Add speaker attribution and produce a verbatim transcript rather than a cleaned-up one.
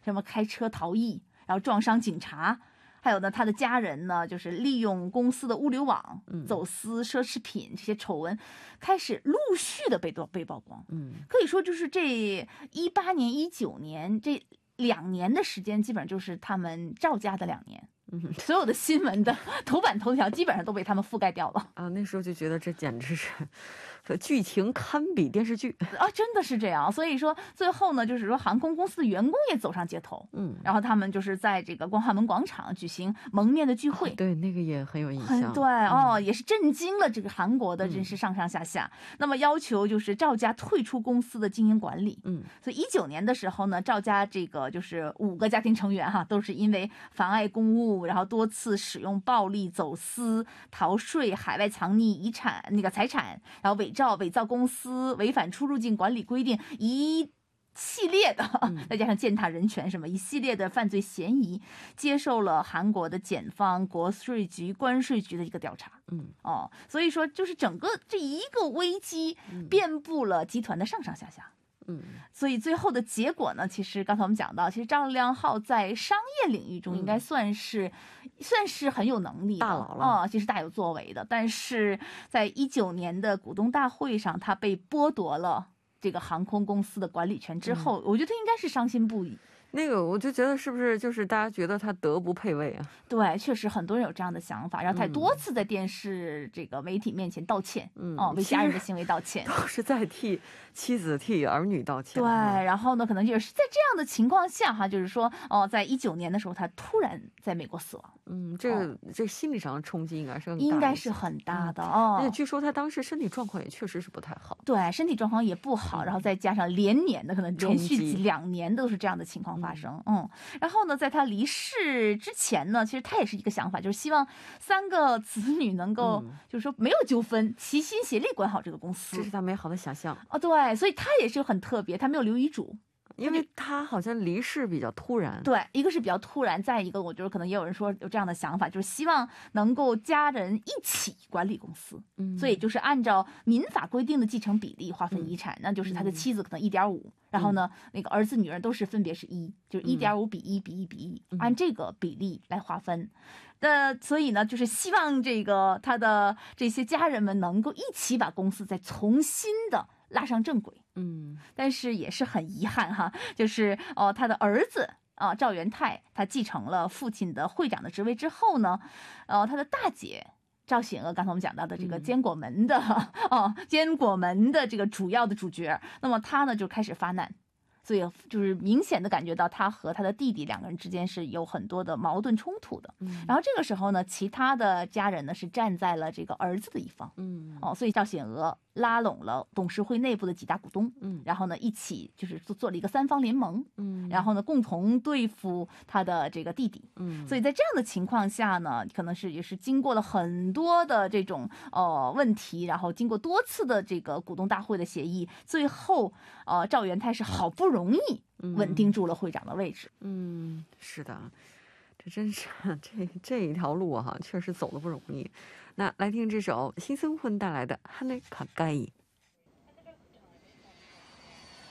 Speaker 1: 什么开车逃逸，然后撞伤警察。还有呢，他的家人呢，就是利用公司的物流网走私奢侈品，这些丑闻开始陆续的被被曝光。嗯，可以说就是这一八年、一九年这两年的时间，基本上就是他们赵家的两年。嗯，所有的新闻的头版头条基本上都被他们覆盖掉了
Speaker 2: 啊！那时候就觉得这简直是剧情堪比电视剧
Speaker 1: 啊，真的是这样。所以说最后呢，就是说航空公司的员工也走上街头，嗯，然后他们就是在这个光化门广场举行蒙面的聚会，
Speaker 2: 啊、对，那个也很有印象。
Speaker 1: 对哦、嗯，也是震惊了这个韩国的真是上上下下。嗯、那么要求就是赵家退出公司的经营管理，嗯，所以一九年的时候呢，赵家这个就是五个家庭成员哈，都是因为妨碍公务。然后多次使用暴力、走私、逃税、海外藏匿遗产那个财产，然后伪造、伪造公司、违反出入境管理规定一系列的，再加上践踏人权什么一系列的犯罪嫌疑，接受了韩国的检方、国税局、关税局的一个调查。嗯，哦，所以说就是整个这一个危机遍布了集团的上上下下。嗯，所以最后的结果呢，其实刚才我们讲到，其实赵亮浩在商业领域中应该算是、嗯、算是很有能力的
Speaker 2: 大佬了
Speaker 1: 啊、哦，其实大有作为的。但是在一九年的股东大会上，他被剥夺了这个航空公司的管理权之后，嗯、我觉得他应该是伤心不已。
Speaker 2: 那个我就觉得是不是就是大家觉得他德不配位啊？
Speaker 1: 对，确实很多人有这样的想法，然后他多次在电视这个媒体面前道歉，嗯，哦，为家人的行为道歉，
Speaker 2: 都是在替妻子、替儿女道歉。
Speaker 1: 对，然后呢，可能就是在这样的情况下哈，就是说，哦，在一九年的时候，他突然在美国死亡。
Speaker 2: 嗯，这个、哦、这个心理上的冲击应该是很大，
Speaker 1: 应该是很大的、嗯、哦。
Speaker 2: 而且据说他当时身体状况也确实是不太好，
Speaker 1: 对，身体状况也不好，嗯、然后再加上连年的可能连续两年都是这样的情况发生，嗯。嗯然后呢，在他离世之前呢，其实他也是一个想法，就是希望三个子女能够，嗯、就是说没有纠纷，齐心协力管好这个公司。
Speaker 2: 这是他美好的想象
Speaker 1: 哦，对，所以他也是很特别，他没有留遗嘱。
Speaker 2: 因为他好像离世比较突然，
Speaker 1: 对，一个是比较突然，再一个我觉得可能也有人说有这样的想法，就是希望能够家人一起管理公司，嗯，所以就是按照民法规定的继承比例划分遗产，嗯、那就是他的妻子可能一点五，然后呢，那个儿子女儿都是分别是一，就是一点五比一比一比一，嗯，按这个比例来划分。那所以呢，就是希望这个他的这些家人们能够一起把公司再重新的拉上正轨。嗯，但是也是很遗憾哈，就是哦，他的儿子啊赵元泰，他继承了父亲的会长的职位之后呢，呃，他的大姐赵显娥，刚才我们讲到的这个坚果门的、嗯、哦，坚果门的这个主要的主角，那么他呢就开始发难。所以就是明显的感觉到他和他的弟弟两个人之间是有很多的矛盾冲突的。嗯，然后这个时候呢，其他的家人呢是站在了这个儿子的一方。嗯，哦，所以赵显娥拉拢了董事会内部的几大股东。嗯，然后呢一起就是做做了一个三方联盟。嗯，然后呢共同对付他的这个弟弟。嗯，所以在这样的情况下呢，可能是也是经过了很多的这种呃问题，然后经过多次的这个股东大会的协议，最后呃赵元泰是好不容易容易稳定住了会长的位置。
Speaker 2: 嗯，是的，这真是这这一条路哈、啊，确实走的不容易。那来听这首辛森混带来的《哈内卡盖伊》。